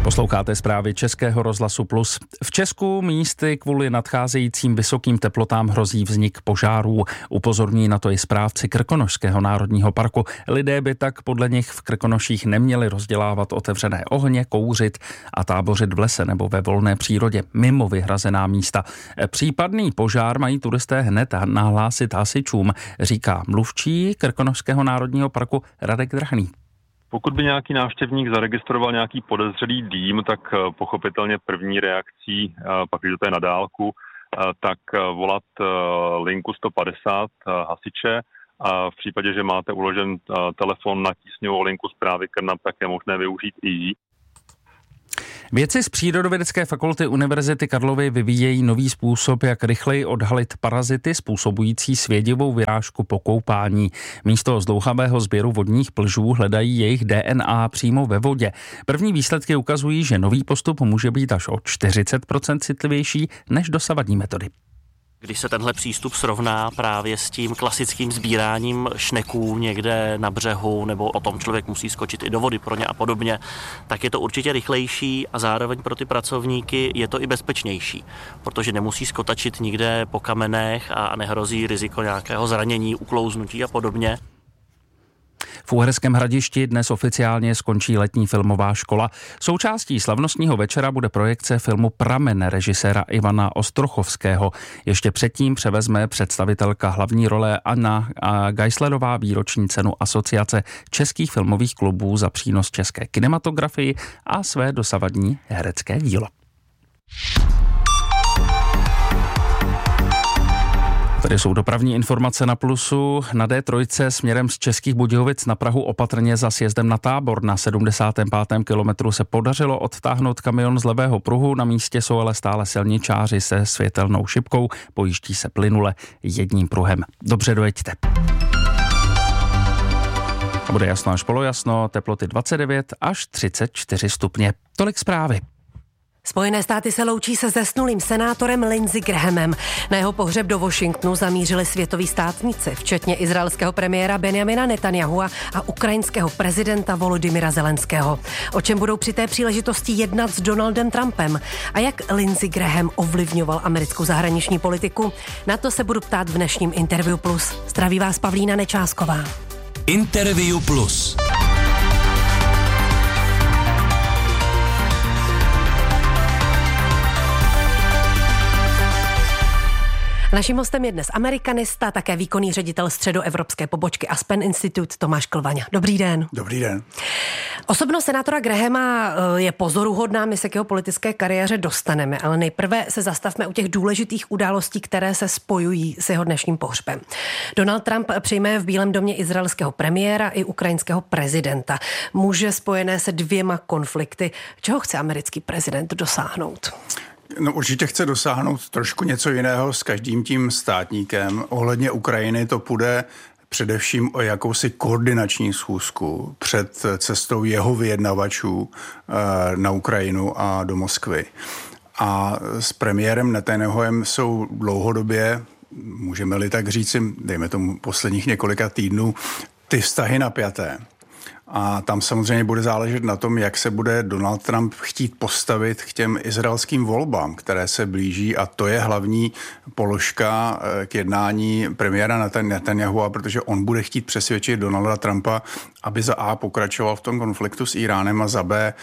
Posloucháte zprávy Českého rozhlasu Plus. V Česku místy kvůli nadcházejícím vysokým teplotám hrozí vznik požárů. Upozorní na to i správci Krkonošského národního parku. Lidé by tak podle nich v Krkonoších neměli rozdělávat otevřené ohně, kouřit a tábořit v lese nebo ve volné přírodě mimo vyhrazená místa. Případný požár mají turisté hned nahlásit hasičům, říká mluvčí Krkonošského národního parku Radek Drahný. Pokud by nějaký návštěvník zaregistroval nějaký podezřelý dým, tak pochopitelně první reakcí, pak když to je na dálku, tak volat linku 150 hasiče a v případě, že máte uložen telefon na tísňovou linku zprávy KRNAP, tak je možné využít i jí. Vědci z Přírodovědecké fakulty Univerzity Karlovy vyvíjejí nový způsob, jak rychleji odhalit parazity způsobující svědivou vyrážku po koupání. Místo zdlouhavého sběru vodních plžů hledají jejich DNA přímo ve vodě. První výsledky ukazují, že nový postup může být až o 40% citlivější než dosavadní metody. Když se tenhle přístup srovná právě s tím klasickým sbíráním šneků někde na břehu, nebo o tom člověk musí skočit i do vody pro ně a podobně, tak je to určitě rychlejší a zároveň pro ty pracovníky je to i bezpečnější, protože nemusí skotačit nikde po kamenech a nehrozí riziko nějakého zranění, uklouznutí a podobně. V Uherském Hradišti dnes oficiálně skončí letní filmová škola. Součástí slavnostního večera bude projekce filmu Pramen režiséra Ivana Ostrochovského. Ještě předtím převezme představitelka hlavní role Anna Geislerová výroční cenu Asociace českých filmových klubů za přínos české kinematografii a své dosavadní herecké dílo. Tady jsou dopravní informace na Plusu. Na D3 směrem z Českých Budějovic na Prahu opatrně za sjezdem na Tábor. Na 75. kilometru se podařilo odtáhnout kamion z levého pruhu. Na místě jsou ale stále silničáři se světelnou šipkou. Pojíždí se plynule jedním pruhem. Dobře dojeďte. A bude jasno až polojasno, teploty 29 až 34 stupně. Tolik zprávy. Spojené státy se loučí se zesnulým senátorem Lindsey Grahamem. Na jeho pohřeb do Washingtonu zamířili světoví státníci, včetně izraelského premiéra Benjamina Netanyahua a ukrajinského prezidenta Volodymyra Zelenského. O čem budou při té příležitosti jednat s Donaldem Trumpem a jak Lindsey Graham ovlivňoval americkou zahraniční politiku? Na to se budu ptát v dnešním Interview Plus. Zdraví vás Pavlína Nečásková. Interview Plus. Naším hostem je dnes amerikanista, také výkonný ředitel středoevropské pobočky Aspen Institute Tomáš Klvaňa. Dobrý den. Dobrý den. Osobnost senátora Grahama je pozoruhodná, my se k jeho politické kariéře dostaneme, ale nejprve se zastavme u těch důležitých událostí, které se spojují s jeho dnešním pohřbem. Donald Trump přijme v Bílém domě izraelského premiéra i ukrajinského prezidenta. Muže spojené se dvěma konflikty. Čeho chce americký prezident dosáhnout? No určitě chce dosáhnout trošku něco jiného s každým tím státníkem. Ohledně Ukrajiny to půjde především o jakousi koordinační schůzku před cestou jeho vyjednavačů na Ukrajinu a do Moskvy. A s premiérem Netanyahuem jsou dlouhodobě, můžeme-li tak říci, dejme tomu posledních několika týdnů, ty vztahy napjaté. A tam samozřejmě bude záležet na tom, jak se bude Donald Trump chtít postavit k těm izraelským volbám, které se blíží, a to je hlavní položka k jednání premiéra Netanyahua, protože on bude chtít přesvědčit Donalda Trumpa, aby za A pokračoval v tom konfliktu s Iránem a za B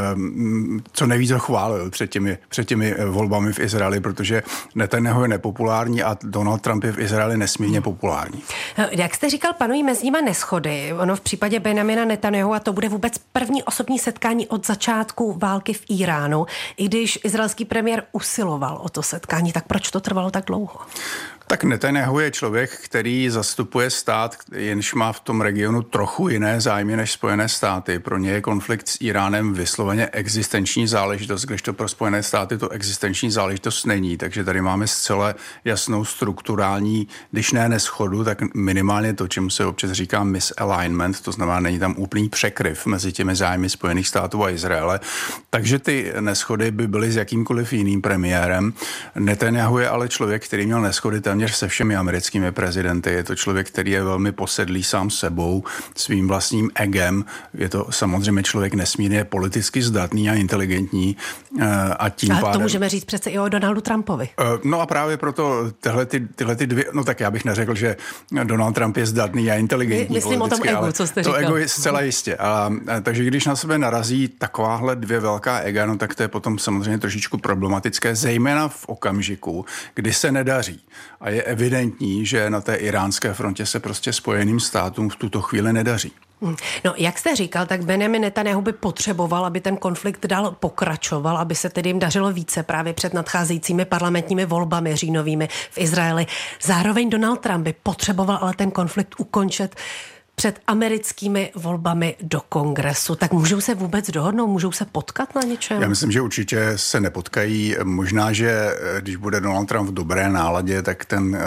co nejvíc ho chválil před těmi volbami v Izraeli, protože Netanyahu je nepopulární a Donald Trump je v Izraeli nesmírně populární. Jak jste říkal, panují mezi nimi neshody. Ono v případě Benjamina Netanyahua to bude vůbec první osobní setkání od začátku války v Iránu. I když izraelský premiér usiloval o to setkání, tak proč to trvalo tak dlouho? Tak Netanyahu je člověk, který zastupuje stát, jenž má v tom regionu trochu jiné zájmy než Spojené státy. Pro ně je konflikt s Iránem vysloveně existenční záležitost, kdežto pro Spojené státy to existenční záležitost není. Takže tady máme zcela jasnou strukturální, když ne neschodu, tak minimálně to, čemu se občas říká misalignment, to znamená, není tam úplný překryv mezi těmi zájmy Spojených států a Izraele. Takže ty neschody by byly s jakýmkoliv jiným premiérem. Netanyahu je ale člověk, který měl neschody téměř se všemi americkými prezidenty. Je to člověk, který je velmi posedlý sám sebou, svým vlastním egem. Je to samozřejmě člověk nesmírně politicky zdatný a inteligentní. A tím ale pádem... to můžeme říct přece i o Donaldu Trumpovi. No a právě proto tyhle dvě, no tak já bych neřekl, že Donald Trump je zdatný a inteligentní. Myslím o tom egu, co jste to říkal. Ego je zcela jistě. Takže když na sebe narazí takováhle dvě velká ega, no tak to je potom samozřejmě trošičku problematické, zejména v okamžiku, kdy se nedaří. A je evidentní, že na té iránské frontě se prostě Spojeným státům v tuto chvíli nedaří. No, jak jste říkal, tak Benjamin Netanyahu by potřeboval, aby ten konflikt dál pokračoval, aby se tedy jim dařilo více právě před nadcházejícími parlamentními volbami říjnovými v Izraeli. Zároveň Donald Trump by potřeboval ale ten konflikt ukončit před americkými volbami do Kongresu. Tak můžou se vůbec dohodnout? Můžou se potkat na něčem? Já myslím, že určitě se nepotkají. Možná, že když bude Donald Trump v dobré náladě, tak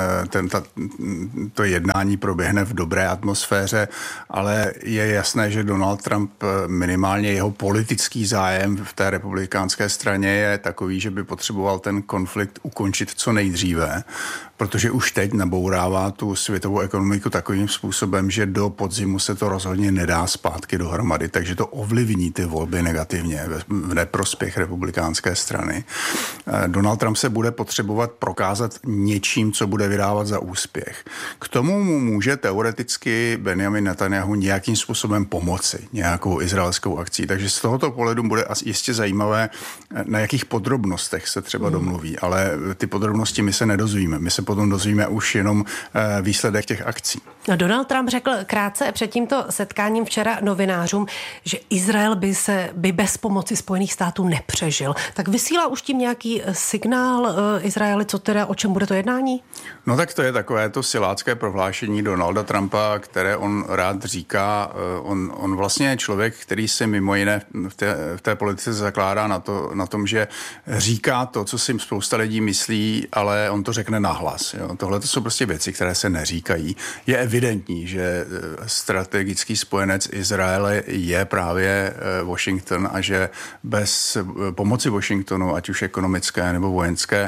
to jednání proběhne v dobré atmosféře, ale je jasné, že Donald Trump minimálně jeho politický zájem v té republikánské straně je takový, že by potřeboval ten konflikt ukončit co nejdříve, protože už teď nabourává tu světovou ekonomiku takovým způsobem, že do podzimu se to rozhodně nedá zpátky dohromady, takže to ovlivní ty volby negativně v neprospěch republikánské strany. Donald Trump se bude potřebovat prokázat něčím, co bude vydávat za úspěch. K tomu mu může teoreticky Benjamin Netanyahu nějakým způsobem pomoci, nějakou izraelskou akcí. Takže z tohoto pohledu bude jistě zajímavé, na jakých podrobnostech se třeba domluví, ale ty podrobnosti my se nedozvíme. My se potom dozvíme už jenom výsledek těch akcí. No, Donald Trump řekl krátce před tímto setkáním včera novinářům, že Izrael by bez pomoci Spojených států nepřežil. Tak vysílá už tím nějaký signál Izraeli, o čem bude to jednání? No tak to je takové to silácké prohlášení Donalda Trumpa, které on rád říká. On vlastně je člověk, který se mimo jiné v té politice zakládá na tom, že říká to, co si spousta lidí myslí, ale on to řekne nahlas. Tohle to jsou prostě věci, které se neříkají. Je evidentní, že strategický spojenec Izraele je právě Washington a že bez pomoci Washingtonu, ať už ekonomické nebo vojenské,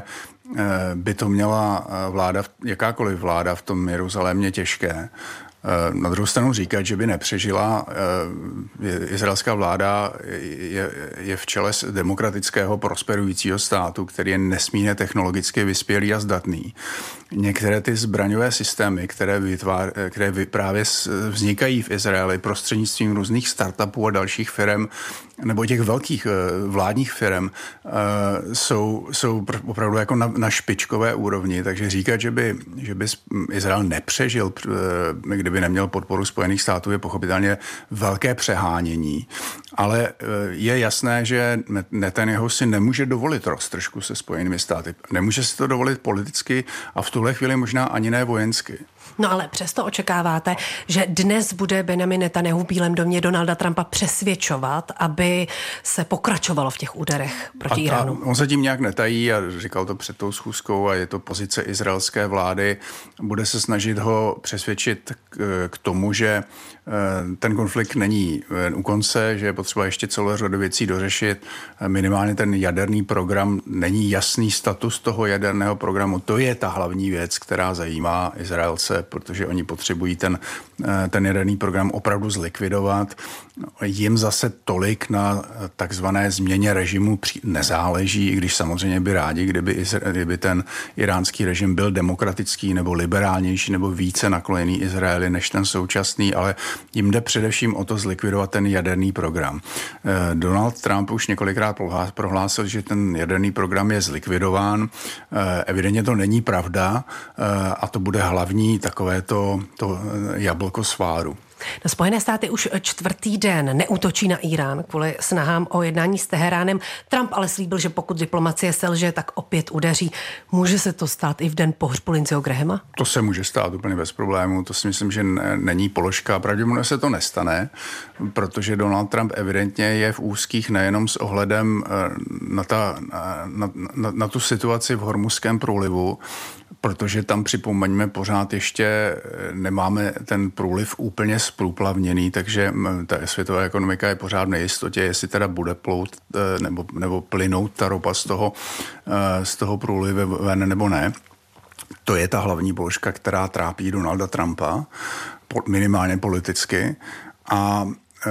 by to měla jakákoliv vláda v tom Jeruzalémě těžké. Na druhou stranu říkat, že by nepřežila, izraelská vláda je v čele demokratického prosperujícího státu, který je nesmírně technologicky vyspělý a zdatný. Některé ty zbraňové systémy, které právě vznikají v Izraeli prostřednictvím různých startupů a dalších firm, nebo těch velkých vládních firm, jsou opravdu jako na špičkové úrovni. Takže říkat, že by Izrael nepřežil, kdyby neměl podporu Spojených států, je pochopitelně velké přehánění. Ale je jasné, že Netanyahu si nemůže dovolit roztržku se Spojenými státy. Nemůže si to dovolit politicky a v tuhle chvíli možná ani ne vojensky. No ale přesto očekáváte, že dnes bude Benjamin Netanyahu v Bílém domě Donalda Trumpa přesvědčovat, aby se pokračovalo v těch úderech proti Iránu. On se tím nějak netají a říkal to před tou schůzkou a je to pozice izraelské vlády. Bude se snažit ho přesvědčit k tomu, že ten konflikt není u konce, že je potřeba ještě celou řadu věcí dořešit. Minimálně ten jaderný program, není jasný status toho jaderného programu. To je ta hlavní věc, která zajímá Izraelce, protože oni potřebují ten jaderný program opravdu zlikvidovat. Jim zase tolik na takzvané změně režimu nezáleží, i když samozřejmě by rádi, kdyby ten iránský režim byl demokratický nebo liberálnější nebo více nakloněný Izraeli než ten současný, ale jim jde především o to zlikvidovat ten jaderný program. Donald Trump už několikrát prohlásil, že ten jaderný program je zlikvidován. Evidentně to není pravda a to bude hlavní takové to jablko sváru. No, Spojené státy už 4. den neútočí na Irán kvůli snahám o jednání s Teheránem. Trump ale slíbil, že pokud diplomacie selže, tak opět udeří. Může se to stát i v den pohřbu Lindseyho Grahama? To se může stát úplně bez problému. To si myslím, že není položka. Pravděpodobně se to nestane, protože Donald Trump evidentně je v úzkých nejenom s ohledem na tu situaci v Hormuzském průlivu, protože tam připomeňme pořád ještě nemáme ten průliv úplně zprůplavněný, takže ta světová ekonomika je pořád v nejistotě, jestli teda bude plout nebo plynout ta ropa z toho průlivu ven nebo ne. To je ta hlavní položka, která trápí Donalda Trumpa, minimálně politicky. A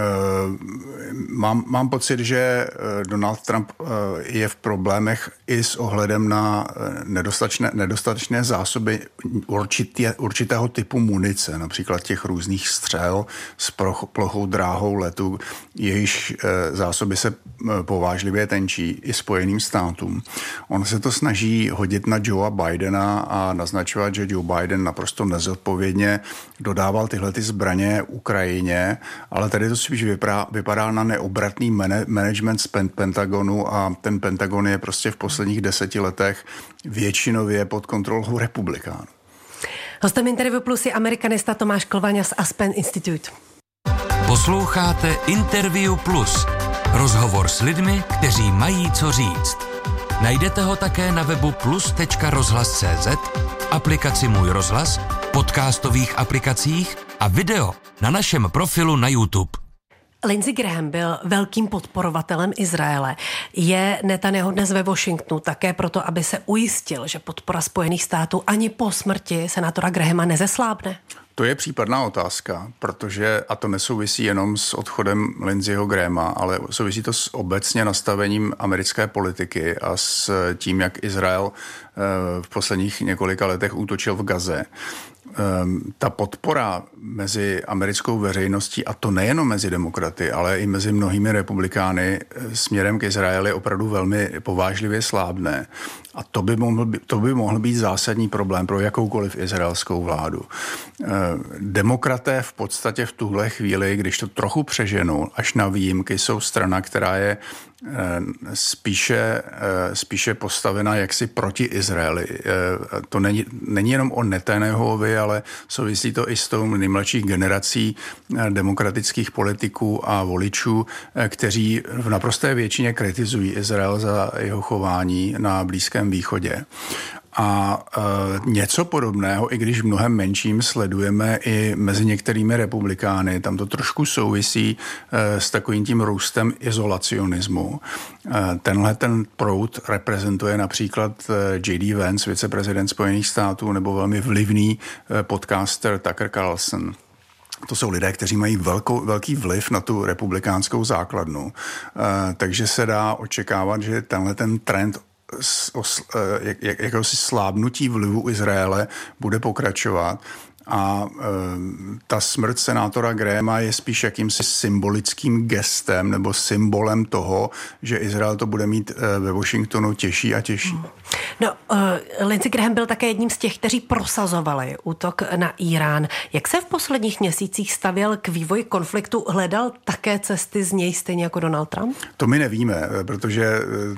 mám pocit, že Donald Trump je v problémech i s ohledem na nedostatečné zásoby určitého typu munice, například těch různých střel s plochou dráhou letu, jejichž zásoby se povážlivě tenčí i Spojeným státům. On se to snaží hodit na Joea Bidena a naznačovat, že Joe Biden naprosto nezodpovědně dodával tyhle ty zbraně Ukrajině, ale tady to spíš vypadá na neobratný management z Pentagonu a ten Pentagon je prostě v posledních 10 letech většinově pod kontrolou republikánů. Hostem Interview Plus je amerikanista Tomáš Klvaňa z Aspen Institute. Posloucháte Interview Plus. Rozhovor s lidmi, kteří mají co říct. Najdete ho také na webu plus.rozhlas.cz, aplikaci Můj rozhlas, podcastových aplikacích a video na našem profilu na YouTube. Lindsey Graham byl velkým podporovatelem Izraele. Je Netanyahu dnes ve Washingtonu také proto, aby se ujistil, že podpora Spojených států ani po smrti senátora Grahama nezeslábne? To je případná otázka, protože, a to nesouvisí jenom s odchodem Lindseyho Grahama, ale souvisí to s obecně nastavením americké politiky a s tím, jak Izrael v posledních několika letech útočil v Gaze. Ta podpora mezi americkou veřejností, a to nejenom mezi demokraty, ale i mezi mnohými republikány směrem k Izraeli opravdu velmi povážlivě slábne. A to by mohl být zásadní problém pro jakoukoliv izraelskou vládu. Demokraté v podstatě v tuhle chvíli, když to trochu přeženu, až na výjimky, jsou strana, která je spíše postavena jaksi proti Izraeli. To není jenom o Netanyahuovi, ale souvisí to i s tou nejmladší generací demokratických politiků a voličů, kteří v naprosté většině kritizují Izrael za jeho chování na Blízkém východě. A něco podobného, i když v mnohem menším, sledujeme i mezi některými republikány. Tam to trošku souvisí s takovým tím růstem izolacionismu. Ten proud reprezentuje například J.D. Vance, viceprezident Spojených států, nebo velmi vlivný podcaster Tucker Carlson. To jsou lidé, kteří mají velký vliv na tu republikánskou základnu. Takže se dá očekávat, že ten trend jakéhosi slábnutí vlivu Izraele bude pokračovat. A ta smrt senátora Grahama je spíš jakýmsi symbolickým gestem nebo symbolem toho, že Izrael to bude mít ve Washingtonu těžší a těžší. No, Lindsey Graham byl také jedním z těch, kteří prosazovali útok na Irán. Jak se v posledních měsících stavěl k vývoji konfliktu? Hledal také cesty z něj stejně jako Donald Trump? To my nevíme, protože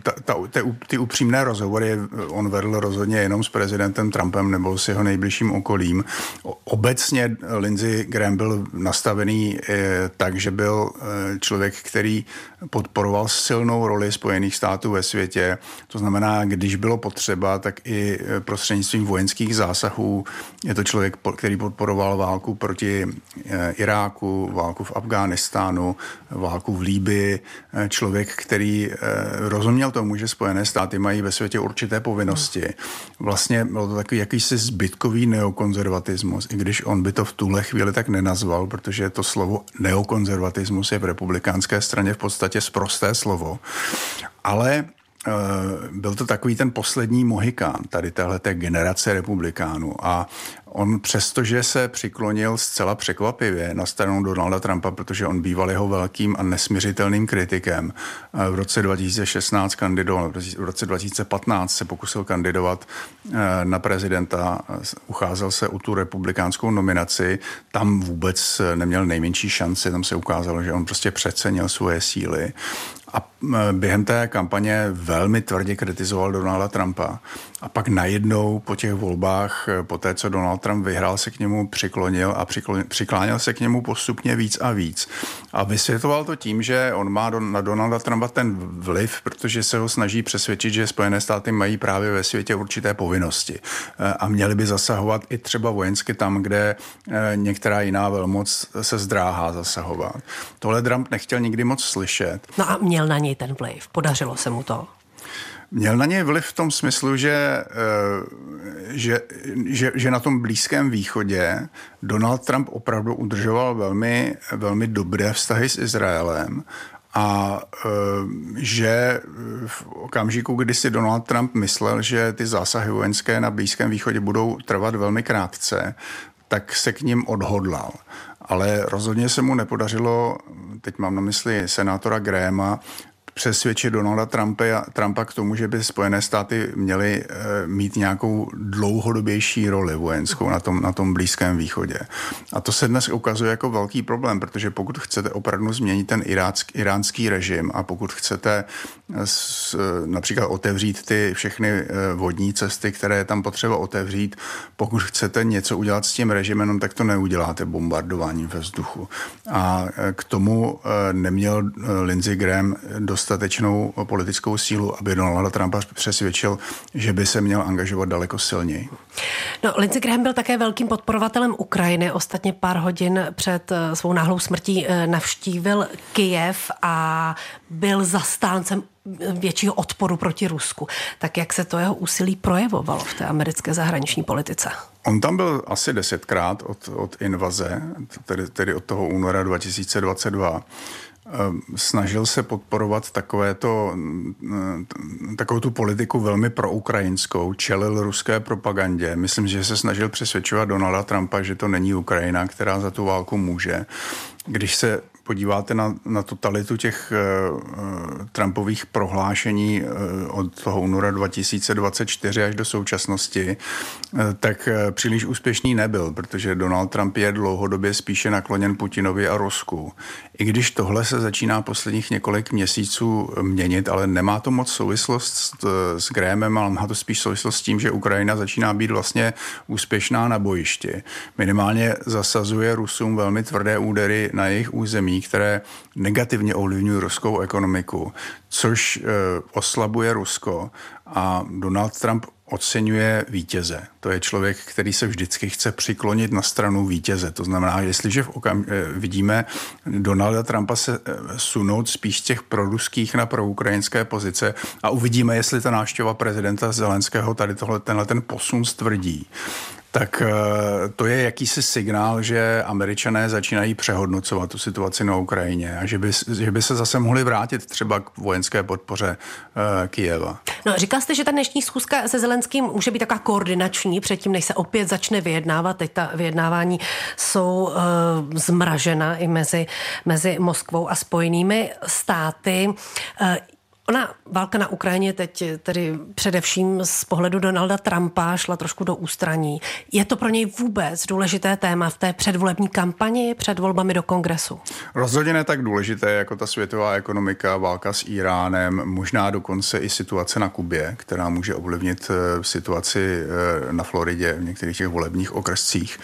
ty upřímné rozhovory on vedl rozhodně jenom s prezidentem Trumpem nebo s jeho nejbližším okolím. Obecně Lindsey Graham byl nastavený tak, že byl člověk, který podporoval silnou roli Spojených států ve světě. To znamená, když bylo potřeba, tak i prostřednictvím vojenských zásahů. Je to člověk, který podporoval válku proti Iráku, válku v Afghánistánu, válku v Líbii. Člověk, který rozuměl tomu, že Spojené státy mají ve světě určité povinnosti. Vlastně bylo to takový jakýsi zbytkový neokonzervatismus, i když on by to v tuhle chvíli tak nenazval, protože to slovo neokonzervatismus je v republikánské straně v podstatě sprosté slovo. Ale byl to takový ten poslední mohikán tady téhleté generace republikánů a on přestože se přiklonil zcela překvapivě na stranu Donalda Trumpa, protože on býval jeho velkým a nesmiřitelným kritikem. V roce 2016 kandidoval, v roce 2015 se pokusil kandidovat na prezidenta, ucházel se o tu republikánskou nominaci, tam vůbec neměl nejmenší šanci, tam se ukázalo, že on prostě přecenil svoje síly. A během té kampaně velmi tvrdě kritizoval Donalda Trumpa. A pak najednou po těch volbách, po té, co Donald Trump vyhrál, se k němu přiklonil a přikláněl se k němu postupně víc a víc. A vysvětloval to tím, že on má na Donalda Trumpa ten vliv, protože se ho snaží přesvědčit, že Spojené státy mají právě ve světě určité povinnosti. A měli by zasahovat i třeba vojensky tam, kde některá jiná velmoc se zdráhá zasahovat. Tohle Trump nechtěl nikdy moc slyšet. No a měl na něj ten vliv. Podařilo se mu to? Měl na něj vliv v tom smyslu, že na tom Blízkém východě Donald Trump opravdu udržoval velmi, velmi dobré vztahy s Izraelem a že v okamžiku, kdy si Donald Trump myslel, že ty zásahy vojenské na Blízkém východě budou trvat velmi krátce, tak se k nim odhodlal. Ale rozhodně se mu nepodařilo, teď mám na mysli senátora Grahama, přesvědčit Donalda Trumpa k tomu, že by Spojené státy měly mít nějakou dlouhodobější roli vojenskou na tom Blízkém východě. A to se dnes ukazuje jako velký problém, protože pokud chcete opravdu změnit ten iránský režim a pokud chcete například otevřít ty všechny vodní cesty, které je tam potřeba otevřít, pokud chcete něco udělat s tím režimem, tak to neuděláte bombardováním ve vzduchu. A k tomu neměl Lindsey Graham dostatečnou politickou sílu, aby Donalda Trumpa přesvědčil, že by se měl angažovat daleko silněji. No, Lindsey Graham byl také velkým podporovatelem Ukrajiny. Ostatně pár hodin před svou náhlou smrtí navštívil Kyjev a byl zastáncem většího odporu proti Rusku. Tak jak se to jeho úsilí projevovalo v té americké zahraniční politice? On tam byl asi 10krát od invaze, tedy od toho února 2022. Snažil se podporovat takovou tu politiku velmi proukrajinskou, čelil ruské propagandě. Myslím, že se snažil přesvědčovat Donalda Trumpa, že to není Ukrajina, která za tu válku může. Když se podíváte na totalitu těch Trumpových prohlášení od toho února 2024 až do současnosti, tak příliš úspěšný nebyl, protože Donald Trump je dlouhodobě spíše nakloněn Putinovi a Rusku. I když tohle se začíná posledních několik měsíců měnit, ale nemá to moc souvislost s Grahamem, ale má to spíš souvislost s tím, že Ukrajina začíná být vlastně úspěšná na bojišti. Minimálně zasazuje Rusům velmi tvrdé údery na jejich území, které negativně ovlivňují ruskou ekonomiku, což oslabuje Rusko a Donald Trump oceňuje vítěze. To je člověk, který se vždycky chce přiklonit na stranu vítěze. To znamená, jestliže vidíme Donalda Trumpa se sunout spíš z těch proruských na proukrajinské pozice a uvidíme, jestli ta návštěva prezidenta Zelenského tady tenhle ten posun stvrdí, tak to je jakýsi signál, že Američané začínají přehodnocovat tu situaci na Ukrajině a že by se zase mohli vrátit třeba k vojenské podpoře Kyjeva. No, říkal jste, že ta dnešní schůzka se Zelenským může být taková koordinační předtím, než se opět začne vyjednávat. Teď ta vyjednávání jsou zmražena i mezi Moskvou a Spojenými státy. Ona válka na Ukrajině teď tedy především z pohledu Donalda Trumpa šla trošku do ústraní. Je to pro něj vůbec důležité téma v té předvolební kampani před volbami do kongresu? Rozhodně ne tak důležité jako ta světová ekonomika, válka s Iránem, možná dokonce i situace na Kubě, která může ovlivnit situaci na Floridě v některých těch volebních okrescích.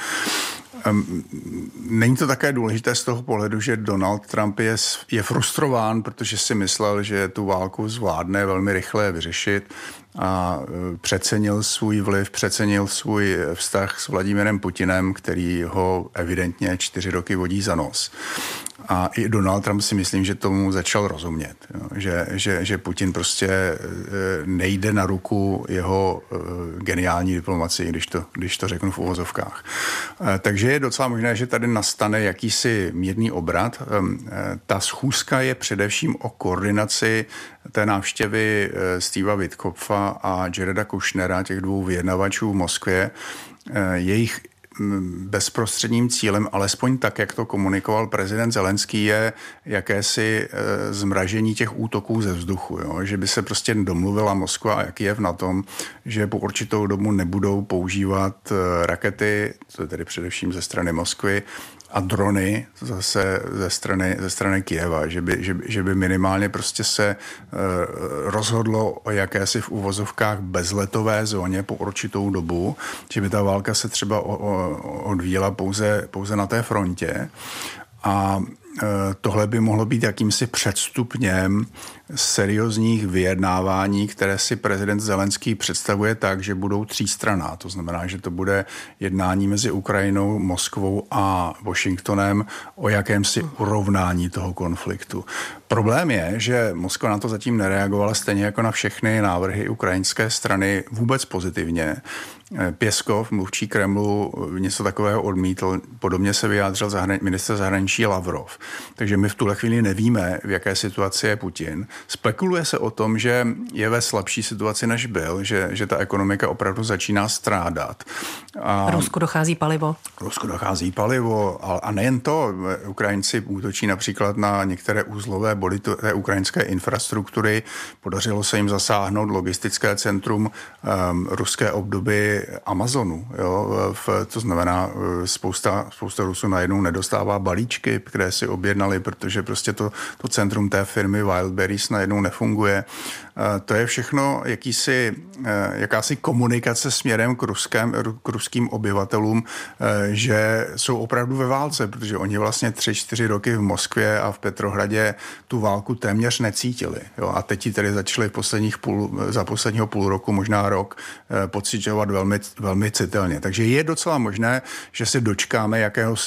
Není to také důležité z toho pohledu, že Donald Trump je frustrován, protože si myslel, že tu válku zvládne velmi rychle vyřešit a přecenil svůj vliv, přecenil svůj vztah s Vladimírem Putinem, který ho evidentně 4 roky vodí za nos. A i Donald Trump si myslím, že tomu začal rozumět, že Putin prostě nejde na ruku jeho geniální diplomacii, když to řeknu v uvozovkách. Takže je docela možné, že tady nastane jakýsi mírný obrat. Ta schůzka je především o koordinaci té návštěvy Steva Witkopfa a Jareda Kushnera, těch 2 vyjednavačů v Moskvě. Jejich bezprostředním cílem, alespoň tak, jak to komunikoval prezident Zelenský, je jakési zmražení těch útoků ze vzduchu. Jo? Že by se prostě domluvila Moskva a Kyjev na tom, že po určitou dobu nebudou používat rakety, to je tedy především ze strany Moskvy, a drony zase ze strany Kyjeva, že by minimálně prostě se rozhodlo o jakési v uvozovkách bezletové zóně po určitou dobu, že by ta válka se třeba odvíjela pouze na té frontě. A tohle by mohlo být jakýmsi předstupněm seriózních vyjednávání, které si prezident Zelenský představuje tak, že budou třístranná. To znamená, že to bude jednání mezi Ukrajinou, Moskvou a Washingtonem o jakémsi urovnání toho konfliktu. Problém je, že Moskva na to zatím nereagovala stejně jako na všechny návrhy ukrajinské strany vůbec pozitivně. Pěskov, mluvčí Kremlu, něco takového odmítl. Podobně se vyjádřil ministr zahraničí Lavrov. Takže my v tuhle chvíli nevíme, v jaké situaci je Putin. Spekuluje se o tom, že je ve slabší situaci, než byl, že ta ekonomika opravdu začíná strádat. Rusku dochází palivo. A nejen to. Ukrajinci útočí například na některé uzlové body té ukrajinské infrastruktury. Podařilo se jim zasáhnout logistické centrum ruské obdoby Amazonu. Jo? To znamená, spousta Rusů najednou nedostává balíčky, které si objednali, protože prostě to centrum té firmy Wildberries najednou nefunguje. To je všechno jakási komunikace směrem k ruským obyvatelům, že jsou opravdu ve válce, protože oni vlastně 3-4 roky v Moskvě a v Petrohradě tu válku téměř necítili. Jo? A teď ji tedy začali za posledního půl roku, možná rok, pociťovat velmi, velmi citelně. Takže je docela možné, že se dočkáme